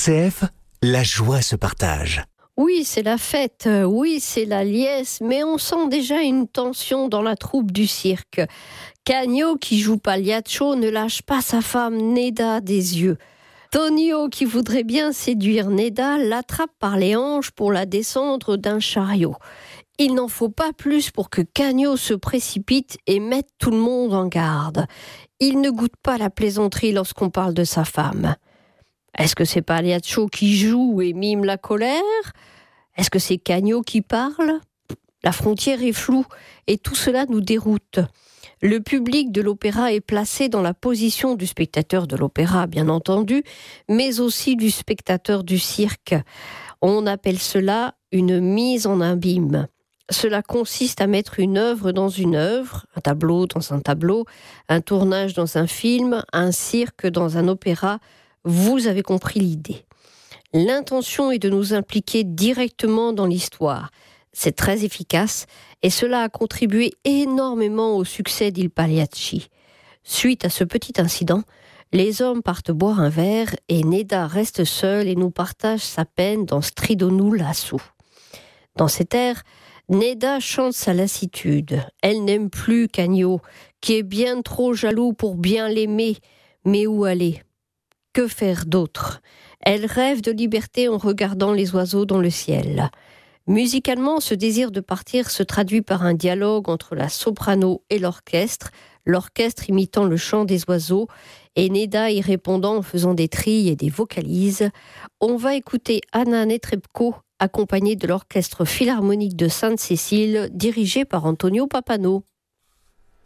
RCF, la joie se partage. Oui, c'est la fête, oui, c'est la liesse, mais on sent déjà une tension dans la troupe du cirque. Cagno, qui joue Pagliaccio, ne lâche pas sa femme Neda des yeux. Tonio, qui voudrait bien séduire Neda, l'attrape par les hanches pour la descendre d'un chariot. Il n'en faut pas plus pour que Cagno se précipite et mette tout le monde en garde. Il ne goûte pas la plaisanterie lorsqu'on parle de sa femme. Est-ce que c'est Pagliaccio qui joue et mime la colère ? Est-ce que c'est Cagno qui parle ? La frontière est floue et tout cela nous déroute. Le public de l'opéra est placé dans la position du spectateur de l'opéra, bien entendu, mais aussi du spectateur du cirque. On appelle cela une mise en abîme. Cela consiste à mettre une œuvre dans une œuvre, un tableau dans un tableau, un tournage dans un film, un cirque dans un opéra. Vous avez compris l'idée. L'intention est de nous impliquer directement dans l'histoire. C'est très efficace et cela a contribué énormément au succès d'Il Pagliacci. Suite à ce petit incident, les hommes partent boire un verre et Neda reste seule et nous partage sa peine dans Stridonu lassù. Dans cet air, Neda chante sa lassitude. Elle n'aime plus Cagno, qui est bien trop jaloux pour bien l'aimer. Mais où aller ? Que faire d'autre ? Elle rêve de liberté en regardant les oiseaux dans le ciel. Musicalement, ce désir de partir se traduit par un dialogue entre la soprano et l'orchestre imitant le chant des oiseaux, et Neda y répondant en faisant des trilles et des vocalises. On va écouter Anna Netrebko, accompagnée de l'Orchestre Philharmonique de Sainte-Cécile, dirigé par Antonio Pappano.